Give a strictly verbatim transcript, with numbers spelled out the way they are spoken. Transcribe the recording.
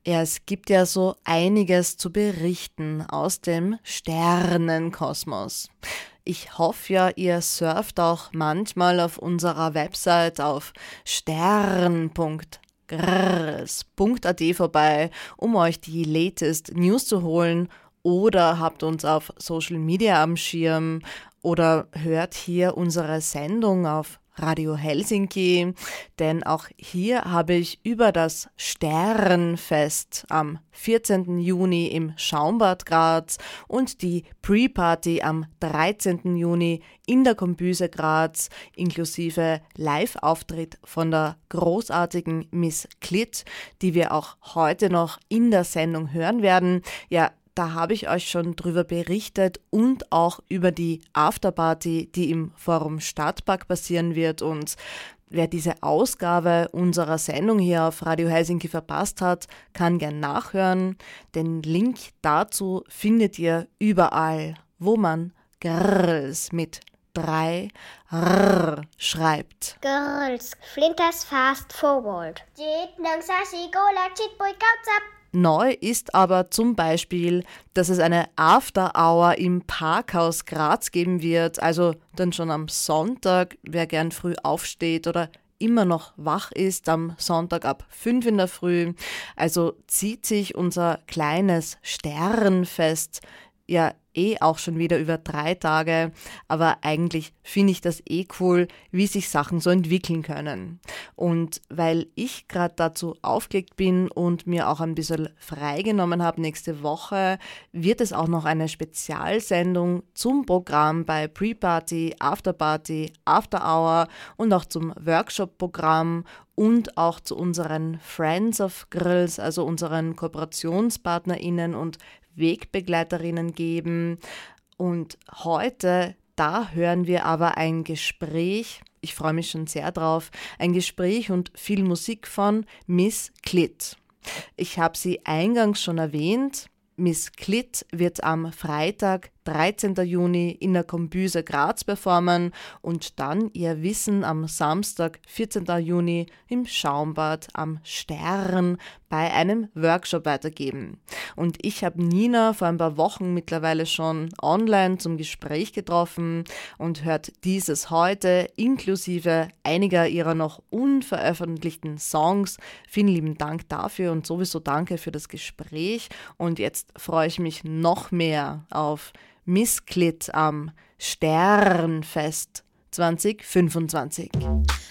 Ja, es gibt ja so einiges zu berichten aus dem Sternenkosmos. Ich hoffe ja, ihr surft auch manchmal auf unserer Website auf stern punkt grrls punkt at vorbei, um euch die latest News zu holen, oder habt uns auf Social Media am Schirm oder hört hier unsere Sendung auf Radio Helsinki, denn auch hier habe ich über das Sternfest am vierzehnten Juni im Schaumbad Graz und die Pre-Party am dreizehnten Juni in der Kombüse Graz inklusive Live-Auftritt von der großartigen Miss Klitt, die wir auch heute noch in der Sendung hören werden. Ja, da habe ich euch schon drüber berichtet und auch über die Afterparty, die im Forum Stadtpark passieren wird. Und wer diese Ausgabe unserer Sendung hier auf Radio Helsinki verpasst hat, kann gern nachhören. Den Link dazu findet ihr überall, wo man Girls mit drei R schreibt. Girls, Flinters Fast Forward. Neu ist aber zum Beispiel, dass es eine After-Hour im Parkhaus Graz geben wird, also dann schon am Sonntag, wer gern früh aufsteht oder immer noch wach ist, am Sonntag ab fünf in der Früh. Also zieht sich unser kleines Sternfest ja eh auch schon wieder über drei Tage, aber eigentlich finde ich das eh cool, wie sich Sachen so entwickeln können. Und weil ich gerade dazu aufgelegt bin und mir auch ein bisschen freigenommen habe nächste Woche, wird es auch noch eine Spezialsendung zum Programm bei Pre-Party, Afterparty, After Hour und auch zum Workshop-Programm und auch zu unseren Friends of Grills, also unseren KooperationspartnerInnen und Wegbegleiterinnen geben. Und heute, da hören wir aber ein Gespräch, ich freue mich schon sehr drauf, ein Gespräch und viel Musik von Miss Klitt. Ich habe sie eingangs schon erwähnt. Miss Klitt wird am Freitag, dreizehnten Juni in der Kombüse Graz performen und dann ihr Wissen am Samstag, vierzehnten Juni im Schaumbad am Stern bei einem Workshop weitergeben. Und ich habe Nina vor ein paar Wochen mittlerweile schon online zum Gespräch getroffen und hört dieses heute inklusive einiger ihrer noch unveröffentlichten Songs. Vielen lieben Dank dafür und sowieso danke für das Gespräch. Und jetzt freue ich mich noch mehr auf Miss Klitt am Sternfest zwanzig fünfundzwanzig.